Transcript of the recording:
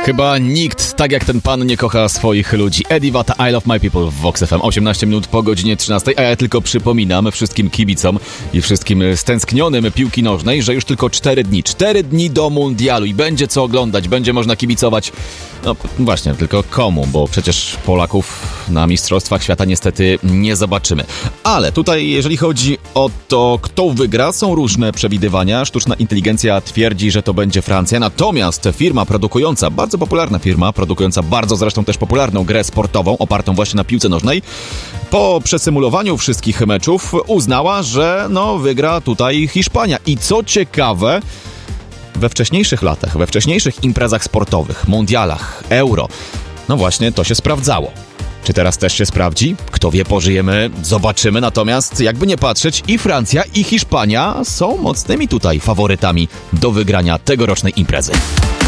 Chyba nikt tak jak ten pan nie kocha swoich ludzi. Eddie Vata, I Love My People w Vox FM. 18 minut po godzinie 13, a ja tylko przypominam wszystkim kibicom i wszystkim stęsknionym piłki nożnej, że już tylko 4 dni. 4 dni do mundialu i będzie co oglądać, będzie można kibicować. No właśnie, tylko komu, bo przecież Polaków na Mistrzostwach Świata niestety nie zobaczymy. Ale tutaj, jeżeli chodzi o to, kto wygra, są różne przewidywania. Sztuczna inteligencja twierdzi, że to będzie Francja, natomiast firma produkująca, bardzo popularna firma, produkująca bardzo zresztą też popularną grę sportową, opartą właśnie na piłce nożnej, po przesymulowaniu wszystkich meczów uznała, że wygra tutaj Hiszpania. I co ciekawe, we wcześniejszych latach, we wcześniejszych imprezach sportowych, mundialach, euro, właśnie to się sprawdzało. Czy teraz też się sprawdzi? Kto wie, pożyjemy, zobaczymy. Natomiast jakby nie patrzeć, i Francja, i Hiszpania są mocnymi tutaj faworytami do wygrania tegorocznej imprezy.